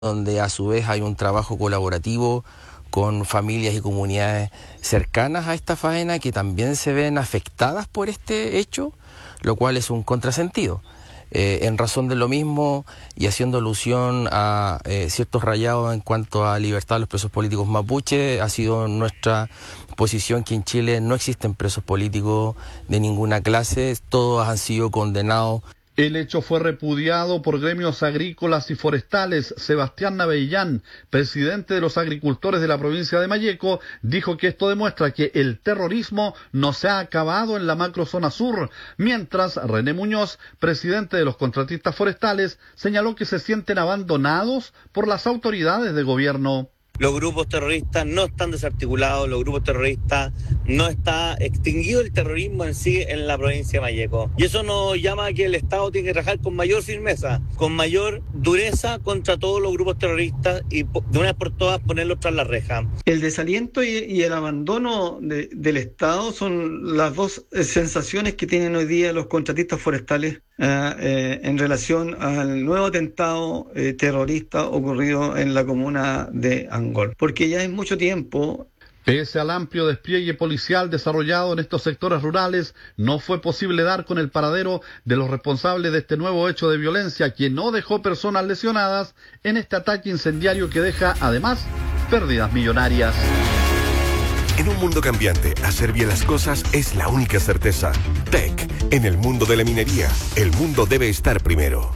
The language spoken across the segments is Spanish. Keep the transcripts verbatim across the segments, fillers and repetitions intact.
donde a su vez hay un trabajo colaborativo con familias y comunidades cercanas a esta faena que también se ven afectadas por este hecho, lo cual es un contrasentido. Eh, en razón de lo mismo y haciendo alusión a eh, ciertos rayados en cuanto a libertad de los presos políticos mapuche, ha sido nuestra posición que en Chile no existen presos políticos de ninguna clase, todos han sido condenados. El hecho fue repudiado por gremios agrícolas y forestales. Sebastián Navellán, presidente de los agricultores de la provincia de Malleco, dijo que esto demuestra que el terrorismo no se ha acabado en la macrozona sur, mientras René Muñoz, presidente de los contratistas forestales, señaló que se sienten abandonados por las autoridades de gobierno. Los grupos terroristas no están desarticulados, los grupos terroristas no está extinguido el terrorismo en sí en la provincia de Malleco. Y eso nos llama a que el Estado tiene que trabajar con mayor firmeza, con mayor dureza contra todos los grupos terroristas y de una vez por todas ponerlos tras la reja. El desaliento y, y el abandono de, del Estado son las dos sensaciones que tienen hoy día los contratistas forestales eh, eh, en relación al nuevo atentado eh, terrorista ocurrido en la comuna de Angol. Porque ya en mucho tiempo... Pese al amplio despliegue policial desarrollado en estos sectores rurales, no fue posible dar con el paradero de los responsables de este nuevo hecho de violencia que no dejó personas lesionadas en este ataque incendiario que deja, además, pérdidas millonarias. En un mundo cambiante, hacer bien las cosas es la única certeza. Teck, en el mundo de la minería, el mundo debe estar primero.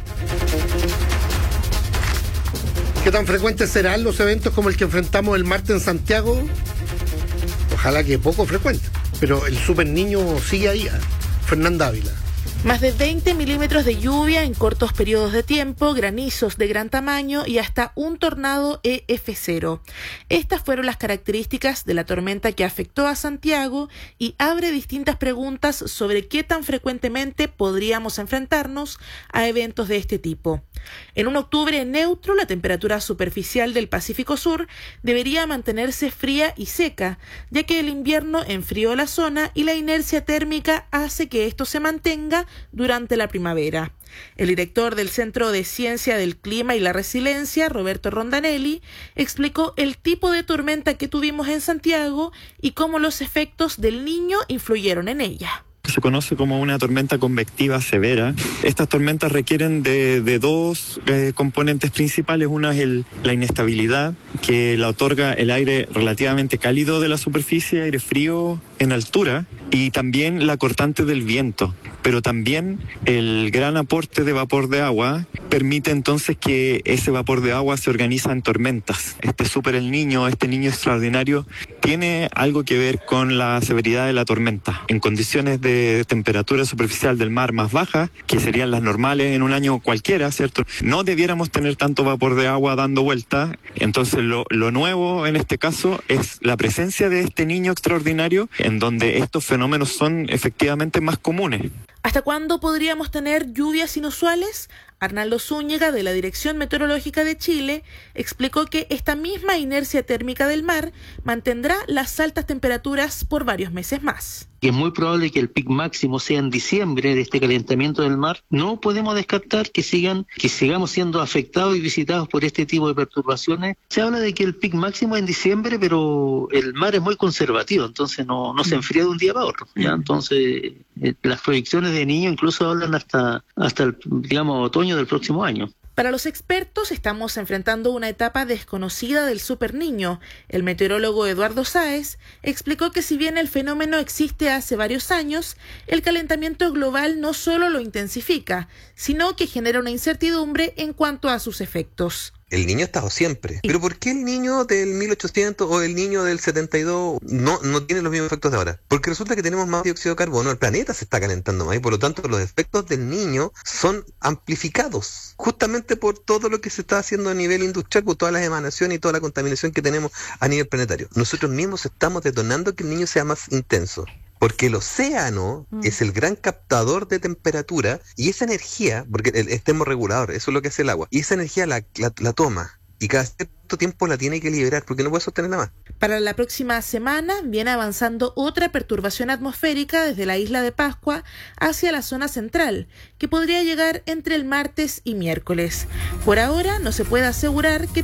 ¿Qué tan frecuentes serán los eventos como el que enfrentamos el martes en Santiago? Ojalá que poco frecuente, pero el super niño sigue ahí. Fernanda Ávila. Más de veinte milímetros de lluvia en cortos periodos de tiempo, granizos de gran tamaño y hasta un tornado E F cero. Estas fueron las características de la tormenta que afectó a Santiago y abre distintas preguntas sobre qué tan frecuentemente podríamos enfrentarnos a eventos de este tipo. En un octubre neutro, la temperatura superficial del Pacífico Sur debería mantenerse fría y seca, ya que el invierno enfrió la zona y la inercia térmica hace que esto se mantenga durante la primavera. El director del Centro de Ciencia del Clima y la Resiliencia, Roberto Rondanelli, explicó el tipo de tormenta que tuvimos en Santiago y cómo los efectos del Niño influyeron en ella. Se conoce como una tormenta convectiva severa. Estas tormentas requieren de, de dos eh, componentes principales. Una es el, la inestabilidad, que la otorga el aire relativamente cálido de la superficie, aire frío en altura, y también la cortante del viento. Pero también el gran aporte de vapor de agua permite entonces que ese vapor de agua se organiza en tormentas. Este Super El Niño, este niño extraordinario, tiene algo que ver con la severidad de la tormenta. En condiciones de temperatura superficial del mar más baja, que serían las normales en un año cualquiera, ¿cierto? No debiéramos tener tanto vapor de agua dando vuelta. Entonces lo, lo nuevo en este caso es la presencia de este niño extraordinario, en donde estos fenómenos son efectivamente más comunes. ¿Hasta cuándo podríamos tener lluvias inusuales? Arnaldo Zúñiga, de la Dirección Meteorológica de Chile, explicó que esta misma inercia térmica del mar mantendrá las altas temperaturas por varios meses más. Es muy probable que el pic máximo sea en diciembre de este calentamiento del mar. No podemos descartar que sigan, que sigamos siendo afectados y visitados por este tipo de perturbaciones. Se habla de que el pic máximo es en diciembre, pero el mar es muy conservativo, entonces no, no se enfría de un día para otro. ¿ya? Entonces, eh, las proyecciones de Niño incluso hablan hasta, hasta el, digamos, otoño del próximo año. Para los expertos, estamos enfrentando una etapa desconocida del Super Niño. El meteorólogo Eduardo Sáez explicó que si bien el fenómeno existe hace varios años, el calentamiento global no solo lo intensifica, sino que genera una incertidumbre en cuanto a sus efectos. El Niño ha estado siempre. ¿Pero por qué el Niño del mil ochocientos o el Niño del setenta y dos no, no tiene los mismos efectos de ahora? Porque resulta que tenemos más dióxido de carbono, el planeta se está calentando más y por lo tanto los efectos del Niño son amplificados. Justamente por todo lo que se está haciendo a nivel industrial, por todas las emanaciones y toda la contaminación que tenemos a nivel planetario. Nosotros mismos estamos detonando que el Niño sea más intenso. Porque el océano mm. es el gran captador de temperatura y esa energía, porque el, es termorregulador, eso es lo que hace el agua, y esa energía la, la, la toma y cada cierto cuánto tiempo la tiene que liberar, porque no puede sostenerla más. Para la próxima semana viene avanzando otra perturbación atmosférica desde la isla de Pascua hacia la zona central, que podría llegar entre el martes y miércoles. Por ahora no se puede asegurar que